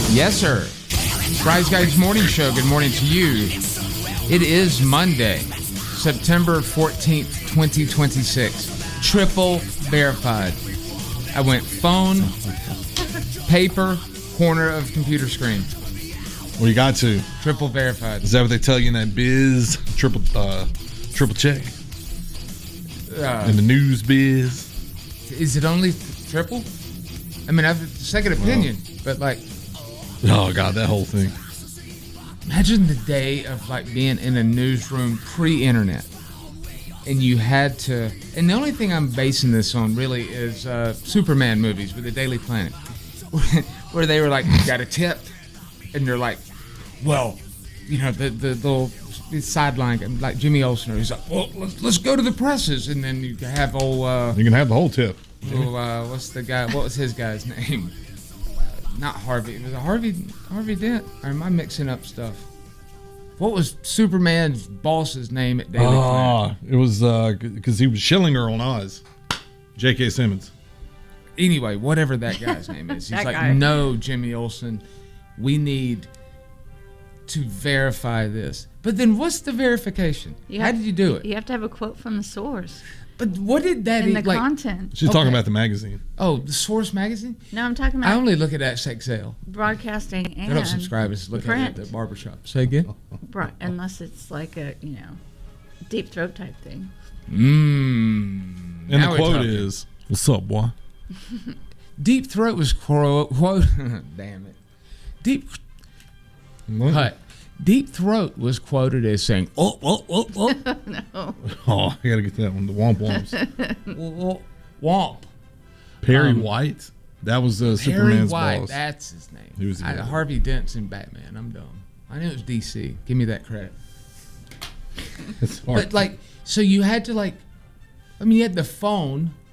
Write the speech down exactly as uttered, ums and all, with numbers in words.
Yes, sir. Rise Guys Morning Show. Good morning to you. It is Monday, September fourteenth, twenty twenty-six. Triple verified. I went phone, paper, corner of computer screen. Well, you got to. Triple verified. Is that what they tell you in that biz? Triple, uh, triple check. Uh, in the news biz. Is it only th- triple? I mean, I have a second opinion, well, but like. Oh God, that whole thing. Imagine the day of like being in a newsroom pre-internet, and you had to. And the only thing I'm basing this on really is uh, Superman movies with the Daily Planet, where they were like, "You got a tip," and they're like, "Well, you know, the the little sideline like Jimmy Olsen, he's like, well, let's, let's go to the presses," and then you have old. Uh, you can have the whole tip. Oh, uh, what's the guy? What was his guy's name? Not Harvey. Was it Harvey Harvey Dent? Or am I mixing up stuff? What was Superman's boss's name at Daily Planet? Ah, it was because uh, he was Schillinger on Oz. J K. Simmons. Anyway, whatever that guy's name is. He's like, guy. No, Jimmy Olsen, we need to verify this. But then what's the verification? You How have, did you do it? You have to have a quote from the source. But what did that in e- the like, content? She's okay. talking about the magazine. Oh, the Source magazine? No, I'm talking about. I only look at X X L. Broadcasting and. I don't subscribe. Just look print. at it at the barbershop. Say again. Bro- unless it's like a you know, deep throat type thing. Mmm. And the quote is, "What's up, boy?" Deep Throat was quote. quote damn it. Deep. What? Cut. Deep Throat was quoted as saying, "Oh, oh, oh, oh." No. Oh, I gotta get that one. The Womp Womps. Womp. Perry um, White. That was uh, Perry Superman's White, boss. That's his name. He was I, Harvey Dent's in Batman. I'm dumb. I knew it was D C. Give me that credit. It's hard. But like, so you had to like, I mean, you had the phone,